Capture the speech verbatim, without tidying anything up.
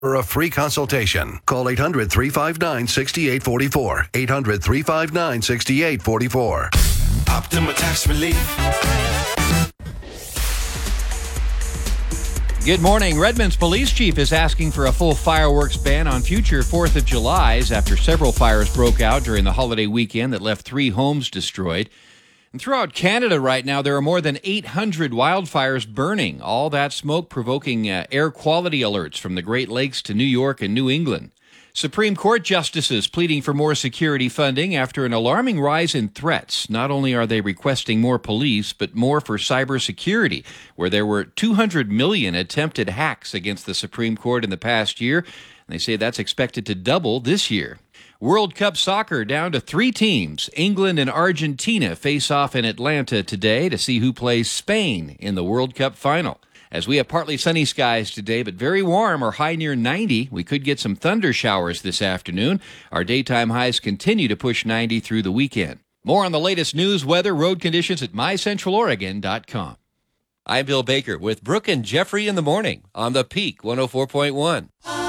For a free consultation, call eight hundred, three five nine, six eight four four. eight hundred, three five nine, six eight four four. Optima Tax Relief. Good morning. Redmond's police chief is asking for a full fireworks ban on future fourth of Julys after several fires broke out during the holiday weekend that left three homes destroyed. And throughout Canada right now, there are more than eight hundred wildfires burning, all that smoke provoking uh, air quality alerts from the Great Lakes to New York and New England. Supreme Court justices pleading for more security funding after an alarming rise in threats. Not only are they requesting more police, but more for cybersecurity, where there were two hundred million attempted hacks against the Supreme Court in the past year. And they say that's expected to double this year. World Cup soccer down to three teams. England and Argentina face off in Atlanta today to see who plays Spain in the World Cup final. As we have partly sunny skies today, but very warm or high near ninety. We could get some thunder showers this afternoon. Our daytime highs continue to push ninety through the weekend. More on the latest news, weather, road conditions at my central oregon dot com. I'm Bill Baker with Brooke and Jeffrey in the morning on the Peak one oh four point one.